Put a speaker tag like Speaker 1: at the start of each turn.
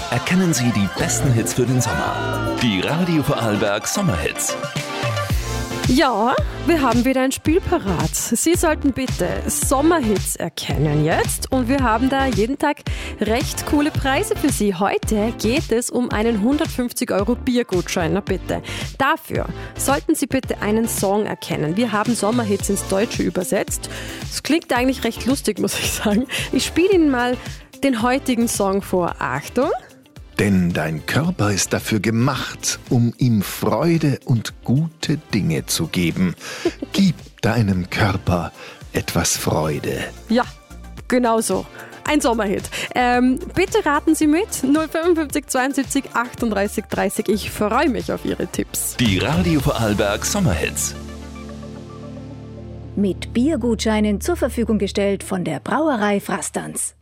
Speaker 1: erkennen Sie die besten Hits für den Sommer. Die Radio Vorarlberg Sommerhits.
Speaker 2: Ja, wir haben wieder ein Spiel parat. Sie sollten bitte Sommerhits erkennen jetzt und wir haben da jeden Tag recht coole Preise für Sie. Heute geht es um einen 150 € Biergutschein, na bitte. Dafür sollten Sie bitte einen Song erkennen. Wir haben Sommerhits ins Deutsche übersetzt. Das klingt eigentlich recht lustig, muss ich sagen. Ich spiele Ihnen mal den heutigen Song vor. Achtung!
Speaker 3: Denn dein Körper ist dafür gemacht, um ihm Freude und gute Dinge zu geben. Gib deinem Körper etwas Freude.
Speaker 2: Ja, genau so. Ein Sommerhit. Bitte raten Sie mit. 055 72 38 30. Ich freue mich auf Ihre Tipps.
Speaker 1: Die Radio Vorarlberg Sommerhits.
Speaker 4: Mit Biergutscheinen zur Verfügung gestellt von der Brauerei Frastanz.